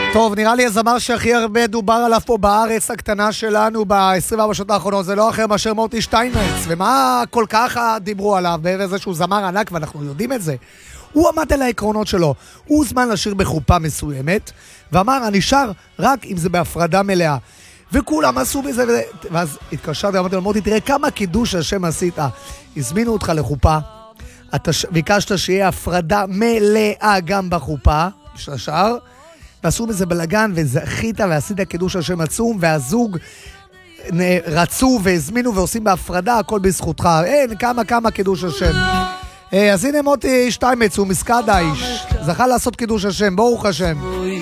טוב, נראה לי הזמר שהכי הרבה דובר עליו פה בארץ הקטנה שלנו ב-24 שעות האחרונות, זה לא אחר מאשר מוטי שטיינמץ. ומה כל כך דיברו עליו? וזה שהוא זמר ענק, ואנחנו יודעים את זה. הוא עמד על העקרונות שלו. הוא הוזמן לשיר בחופה מסוימת, ואמר, אני שר רק אם זה בהפרדה מלאה. וכולם עשו בזה, ואז התקשרתי, אמרתי לו, מוטי, תראה כמה קידוש השם עשית. הזמינו אותך לחופה, ביקשת שיהיה הפרדה מלאה גם בחופה, של השאר, ועשו בזה בלגן, וזכית ועשית קידוש השם עצום, והזוג רצו והזמינו ועושים בהפרדה, הכל בזכותך. אין, כמה קידוש השם. אז הנה מוטי שטיינמץ, הוא מסקד האיש, זכה לעשות קידוש השם, ברוך השם.